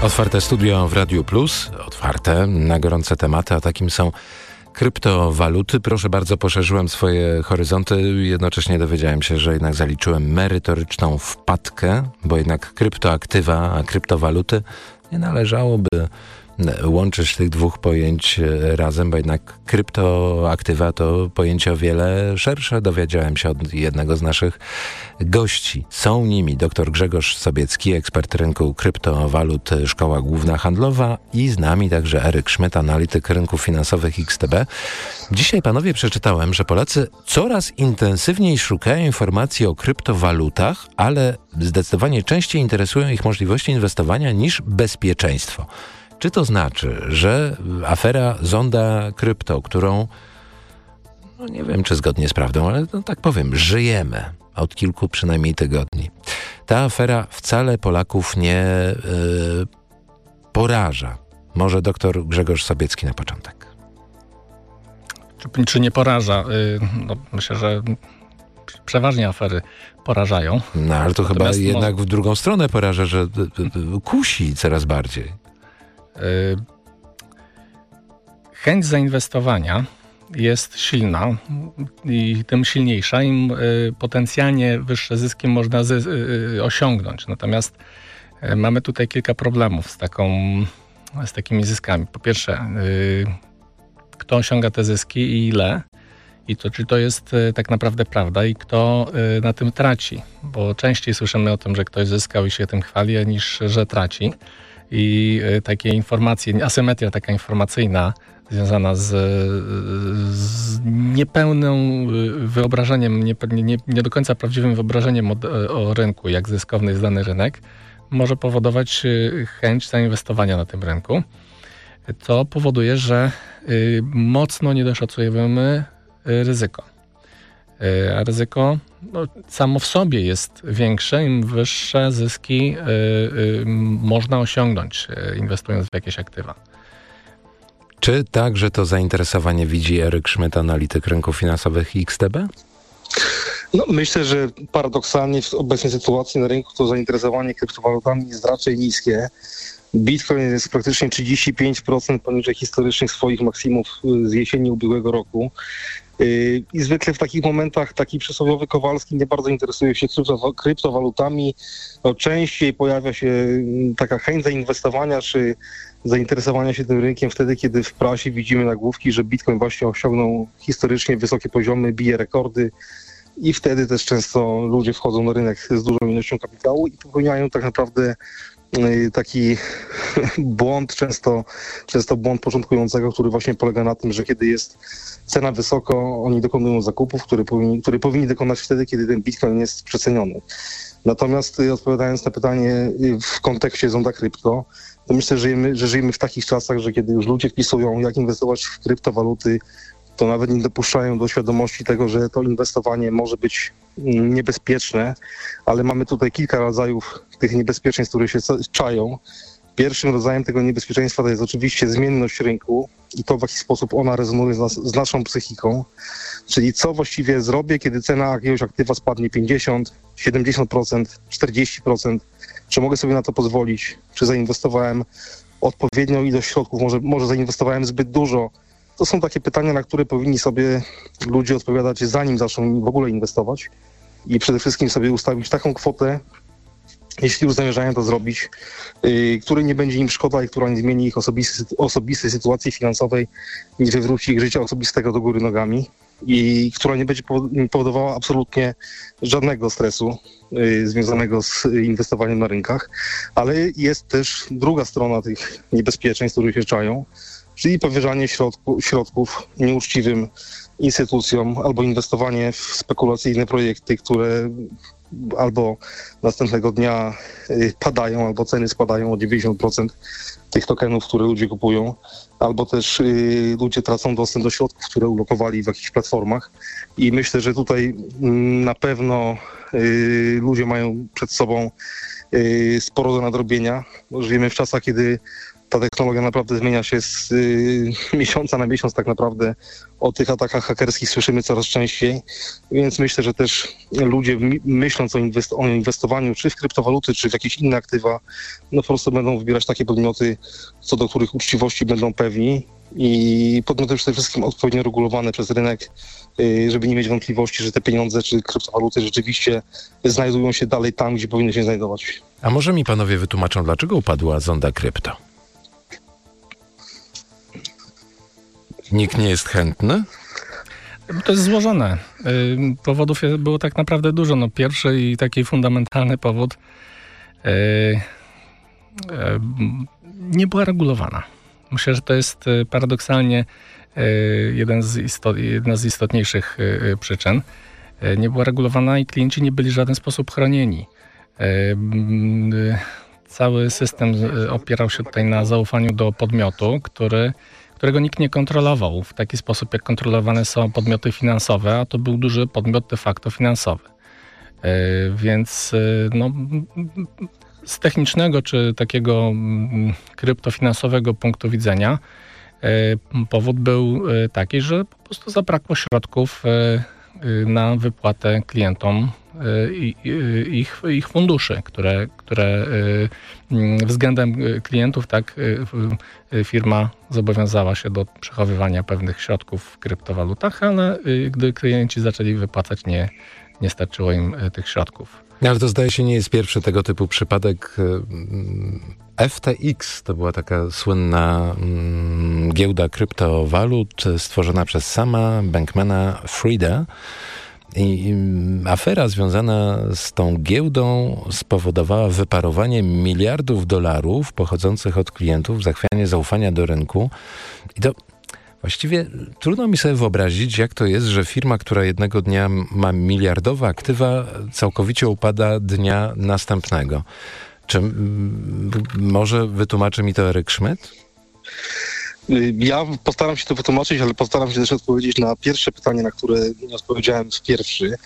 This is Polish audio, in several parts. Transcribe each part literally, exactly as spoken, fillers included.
Otwarte studio w Radiu Plus, otwarte na gorące tematy, a takim są kryptowaluty. Proszę bardzo, poszerzyłem swoje horyzonty, jednocześnie dowiedziałem się, że jednak zaliczyłem merytoryczną wpadkę, bo jednak kryptoaktywa, a kryptowaluty nie należałoby łączyć tych dwóch pojęć razem, bo jednak kryptoaktywa to pojęcie o wiele szersze. Dowiedziałem się od jednego z naszych gości. Są nimi dr Grzegorz Sobiecki, ekspert rynku kryptowalut, Szkoła Główna Handlowa, i z nami także Eryk Szmyt, analityk rynków finansowych X T B. Dzisiaj, panowie, przeczytałem, że Polacy coraz intensywniej szukają informacji o kryptowalutach, ale zdecydowanie częściej interesują ich możliwości inwestowania niż bezpieczeństwo. Czy to znaczy, że afera Zonda Krypto, którą, no nie wiem czy zgodnie z prawdą, ale no tak powiem, żyjemy od kilku przynajmniej tygodni. Ta afera wcale Polaków nie yy, poraża. Może doktor Grzegorz Sobiecki na początek. Czy, czy nie poraża? Yy, no, myślę, że przeważnie afery porażają. No ale to Natomiast chyba jednak mo- w drugą stronę poraża, że y, y, kusi coraz bardziej. Chęć zainwestowania jest silna i tym silniejsza, im potencjalnie wyższe zyski można zy- osiągnąć. Natomiast mamy tutaj kilka problemów z, taką, z takimi zyskami. Po pierwsze, kto osiąga te zyski i ile? I to, czy to jest tak naprawdę prawda i kto na tym traci? Bo częściej słyszymy o tym, że ktoś zyskał i się tym chwali, niż że traci. I takie informacje, asymetria taka informacyjna związana z, z niepełnym wyobrażeniem, nie, nie, nie do końca prawdziwym wyobrażeniem o, o rynku, jak zyskowny jest dany rynek, może powodować chęć zainwestowania na tym rynku. To powoduje, że mocno niedoszacujemy ryzyko. A ryzyko no, samo w sobie jest większe, im wyższe zyski y, y, można osiągnąć, y, inwestując w jakieś aktywa. Czy także to zainteresowanie widzi Eryk Szmyt, analityk rynków finansowych X T B? No, myślę, że paradoksalnie w obecnej sytuacji na rynku to zainteresowanie kryptowalutami jest raczej niskie. Bitcoin jest praktycznie trzydzieści pięć procent poniżej historycznych swoich maksimów z jesieni ubiegłego roku. I zwykle w takich momentach taki przysłowiowy Kowalski nie bardzo interesuje się kryptowalutami. No, częściej pojawia się taka chęć zainwestowania czy zainteresowania się tym rynkiem wtedy, kiedy w prasie widzimy nagłówki, że Bitcoin właśnie osiągnął historycznie wysokie poziomy, bije rekordy, i wtedy też często ludzie wchodzą na rynek z dużą ilością kapitału i popełniają tak naprawdę taki błąd, często, często błąd początkującego, który właśnie polega na tym, że kiedy jest cena wysoko, oni dokonują zakupów, które powinni, które powinni dokonać wtedy, kiedy ten Bitcoin jest przeceniony. Natomiast odpowiadając na pytanie w kontekście Zonda Krypto, to myślę, że żyjemy, że żyjemy w takich czasach, że kiedy już ludzie wpisują, jak inwestować w kryptowaluty, to nawet nie dopuszczają do świadomości tego, że to inwestowanie może być niebezpieczne, ale mamy tutaj kilka rodzajów tych niebezpieczeństw, które się czają. Pierwszym rodzajem tego niebezpieczeństwa to jest oczywiście zmienność rynku i to, w jaki sposób ona rezonuje z, nas, z naszą psychiką, czyli co właściwie zrobię, kiedy cena jakiegoś aktywa spadnie pięćdziesiąt, siedemdziesiąt procent, czterdzieści procent, czy mogę sobie na to pozwolić, czy zainwestowałem odpowiednią ilość środków, może, może zainwestowałem zbyt dużo. To są takie pytania, na które powinni sobie ludzie odpowiadać, zanim zaczną w ogóle inwestować, i przede wszystkim sobie ustawić taką kwotę, jeśli już zamierzają to zrobić, yy, której nie będzie im szkoda i która nie zmieni ich osobistej, osobistej sytuacji finansowej, nie wywróci ich życia osobistego do góry nogami i która nie będzie powodowała absolutnie żadnego stresu yy, związanego z inwestowaniem na rynkach. Ale jest też druga strona tych niebezpieczeństw, które się czają, czyli powierzanie środku, środków nieuczciwym instytucjom albo inwestowanie w spekulacyjne projekty, które albo następnego dnia padają, albo ceny spadają o dziewięćdziesiąt procent tych tokenów, które ludzie kupują, albo też y, ludzie tracą dostęp do środków, które ulokowali w jakichś platformach. I myślę, że tutaj y, na pewno y, ludzie mają przed sobą yy, sporo do nadrobienia. Żyjemy w czasach, kiedy ta technologia naprawdę zmienia się z y, miesiąca na miesiąc tak naprawdę. O tych atakach hakerskich słyszymy coraz częściej, więc myślę, że też ludzie mi, myśląc o, inwest- o inwestowaniu czy w kryptowaluty, czy w jakieś inne aktywa, no po prostu będą wybierać takie podmioty, co do których uczciwości będą pewni i podmioty przede wszystkim odpowiednio regulowane przez rynek, y, żeby nie mieć wątpliwości, że te pieniądze czy kryptowaluty rzeczywiście znajdują się dalej tam, gdzie powinny się znajdować. A może mi panowie wytłumaczą, dlaczego upadła Zonda Krypto? Nikt nie jest chętny? To jest złożone. Powodów było tak naprawdę dużo. No, pierwszy i taki fundamentalny powód yy, yy, nie była regulowana. Myślę, że to jest paradoksalnie yy, jeden z istot, jedna z istotniejszych yy, przyczyn. Yy, nie była regulowana i klienci nie byli w żaden sposób chronieni. Yy, yy, cały system opierał się tutaj na zaufaniu do podmiotu, który którego nikt nie kontrolował w taki sposób, jak kontrolowane są podmioty finansowe, a to był duży podmiot de facto finansowy. Yy, więc yy, no, z technicznego czy takiego yy, kryptofinansowego punktu widzenia yy, powód był yy, taki, że po prostu zabrakło środków yy, yy, na wypłatę klientom I, i, ich, ich funduszy, które, które y, względem klientów tak y, firma zobowiązała się do przechowywania pewnych środków w kryptowalutach, ale y, gdy klienci zaczęli wypłacać, nie, nie starczyło im y, tych środków. No, ale to zdaje się nie jest pierwszy tego typu przypadek. F T X to była taka słynna mm, giełda kryptowalut stworzona przez sama Bankmana Frieda. I afera związana z tą giełdą spowodowała wyparowanie miliardów dolarów pochodzących od klientów, zachwianie zaufania do rynku. I to właściwie trudno mi sobie wyobrazić, jak to jest, że firma, która jednego dnia ma miliardowe aktywa, całkowicie upada dnia następnego. Czy m, może wytłumaczy mi to Eryk Szmyt? Ja postaram się to wytłumaczyć, ale postaram się też odpowiedzieć na pierwsze pytanie, na które nie odpowiedziałem w pierwszy.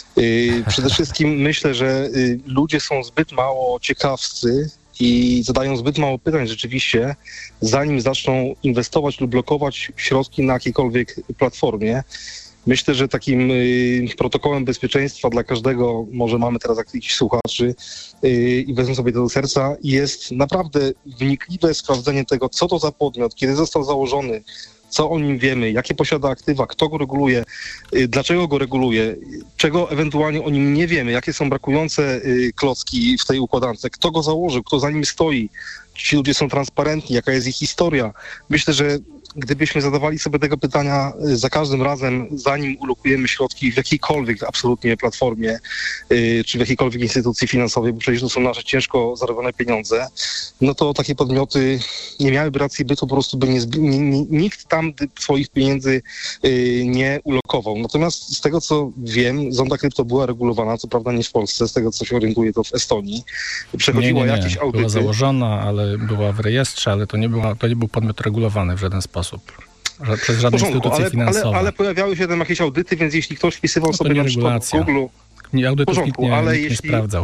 Przede wszystkim myślę, że ludzie są zbyt mało ciekawscy i zadają zbyt mało pytań rzeczywiście, zanim zaczną inwestować lub blokować środki na jakiejkolwiek platformie. Myślę, że takim y, protokołem bezpieczeństwa dla każdego, może mamy teraz jakichś słuchaczy y, i wezmę sobie to do serca, jest naprawdę wnikliwe sprawdzenie tego, co to za podmiot, kiedy został założony, co o nim wiemy, jakie posiada aktywa, kto go reguluje, y, dlaczego go reguluje, czego ewentualnie o nim nie wiemy, jakie są brakujące y, klocki w tej układance, kto go założył, kto za nim stoi, czy ci ludzie są transparentni, jaka jest ich historia. Myślę, że gdybyśmy zadawali sobie tego pytania za każdym razem, zanim ulokujemy środki w jakiejkolwiek absolutnie platformie, yy, czy w jakiejkolwiek instytucji finansowej, bo przecież to są nasze ciężko zarobione pieniądze, no to takie podmioty nie miałyby racji bytu, po prostu by nie, nie, nie, nikt tam swoich pieniędzy yy, nie ulokował. Natomiast z tego, co wiem, Zonda Krypto była regulowana, co prawda nie w Polsce, z tego, co się orientuję, to w Estonii. Przechodziła nie, nie, nie. jakieś audyty. Była założona, ale była w rejestrze, ale to nie, była, to nie był podmiot regulowany w żaden sposób. Przez żadne porządku, instytucje ale, finansowe. Ale, ale pojawiały się tam jakieś audyty, więc jeśli ktoś wpisywał no sobie na przykład w Google... Nie, audytów porządku, nikt nie, ale nikt jeśli... nie sprawdzał.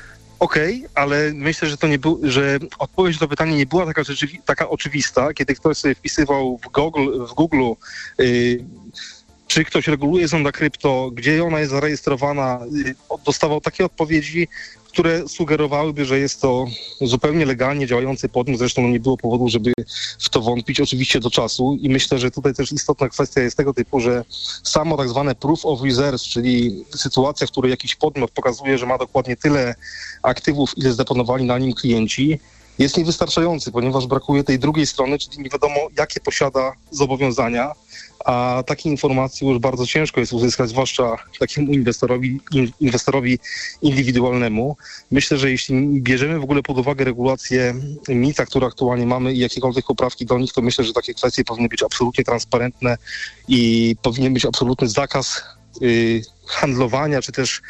Okej, okay, ale myślę, że to nie był, że odpowiedź na to pytanie nie była taka, rzeczywi- taka oczywista, kiedy ktoś sobie wpisywał w Google, w Google yy, czy ktoś reguluje Zonda Krypto, gdzie ona jest zarejestrowana, yy, dostawał takie odpowiedzi, które sugerowałyby, że jest to zupełnie legalnie działający podmiot. Zresztą nie było powodu, żeby w to wątpić, oczywiście do czasu. I myślę, że tutaj też istotna kwestia jest tego typu, że samo tak zwane proof of reserves, czyli sytuacja, w której jakiś podmiot pokazuje, że ma dokładnie tyle aktywów, ile zdeponowali na nim klienci, jest niewystarczający, ponieważ brakuje tej drugiej strony, czyli nie wiadomo, jakie posiada zobowiązania, a takie informacje już bardzo ciężko jest uzyskać, zwłaszcza takiemu inwestorowi, inwestorowi indywidualnemu. Myślę, że jeśli bierzemy w ogóle pod uwagę regulacje MiFID, które aktualnie mamy i jakiekolwiek poprawki do nich, to myślę, że takie kwestie powinny być absolutnie transparentne i powinien być absolutny zakaz yy, handlowania, czy też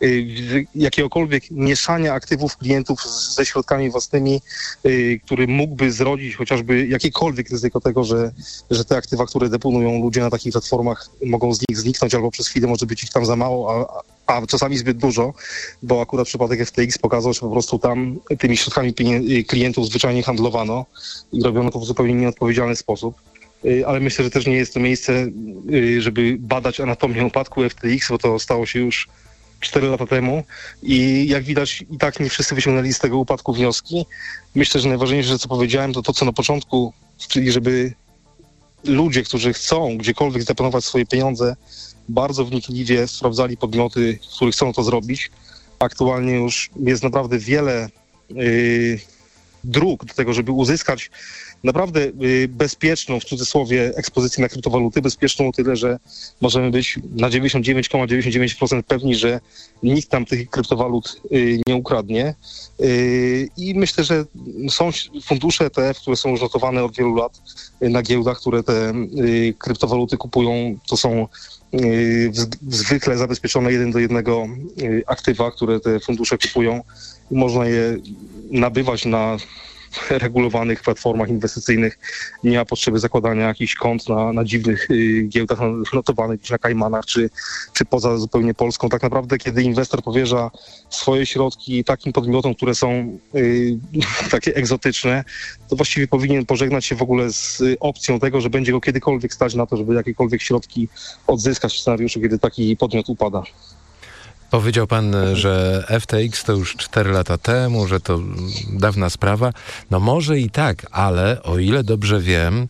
y, jakiegokolwiek mieszania aktywów klientów z, ze środkami własnymi, y, który mógłby zrodzić chociażby jakiekolwiek ryzyko tego, że, że te aktywa, które deponują ludzie na takich platformach, mogą z nich zniknąć, albo przez chwilę może być ich tam za mało, a, a czasami zbyt dużo, bo akurat przypadek F T X pokazał, że po prostu tam tymi środkami klientów zwyczajnie handlowano i robiono to w zupełnie nieodpowiedzialny sposób. Ale myślę, że też nie jest to miejsce, żeby badać anatomię upadku F T X, bo to stało się już cztery lata temu i jak widać i tak nie wszyscy wyciągnęli z tego upadku wnioski. Myślę, że najważniejsze, co powiedziałem, to to, co na początku, czyli żeby ludzie, którzy chcą gdziekolwiek zdeponować swoje pieniądze, bardzo wnikliwie sprawdzali podmioty, które chcą to zrobić. Aktualnie już jest naprawdę wiele yy, dróg do tego, żeby uzyskać naprawdę yy, bezpieczną, w cudzysłowie, ekspozycję na kryptowaluty. Bezpieczną o tyle, że możemy być na dziewięćdziesiąt dziewięć przecinek dziewięćdziesiąt dziewięć procent pewni, że nikt tam tych kryptowalut yy, nie ukradnie. Yy, I myślę, że są fundusze E T F, które są już notowane od wielu lat yy, na giełdach, które te yy, kryptowaluty kupują. To są Yy, zwykle zabezpieczone jeden do jednego yy, aktywa, które te fundusze kupują. Można je nabywać na regulowanych platformach inwestycyjnych. Nie ma potrzeby zakładania jakichś kont na, na dziwnych yy, giełdach notowanych gdzieś na Kajmanach, czy, czy poza zupełnie Polską. Tak naprawdę, kiedy inwestor powierza swoje środki takim podmiotom, które są yy, takie egzotyczne, to właściwie powinien pożegnać się w ogóle z opcją tego, że będzie go kiedykolwiek stać na to, żeby jakiekolwiek środki odzyskać w scenariuszu, kiedy taki podmiot upada. Powiedział pan, że F T X to już cztery lata temu, że to dawna sprawa. No może i tak, ale o ile dobrze wiem,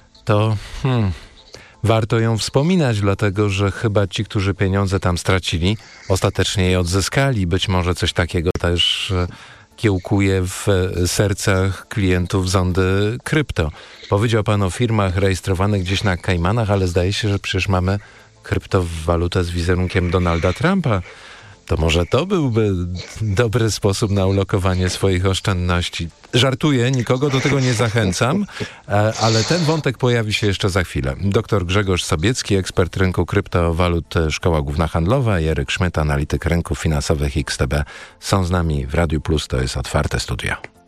to hmm, warto ją wspominać, dlatego że chyba ci, którzy pieniądze tam stracili, ostatecznie je odzyskali. Być może coś takiego też kiełkuje w sercach klientów zondy krypto. Powiedział pan o firmach rejestrowanych gdzieś na Kajmanach, ale zdaje się, że przecież mamy kryptowalutę z wizerunkiem Donalda Trumpa. To może to byłby dobry sposób na ulokowanie swoich oszczędności. Żartuję, nikogo do tego nie zachęcam, ale ten wątek pojawi się jeszcze za chwilę. Doktor Grzegorz Sobiecki, ekspert rynku kryptowalut, Szkoła Główna Handlowa, i Eryk Szmyt, analityk rynków finansowych X T B, są z nami w Radiu Plus. To jest Otwarte Studio.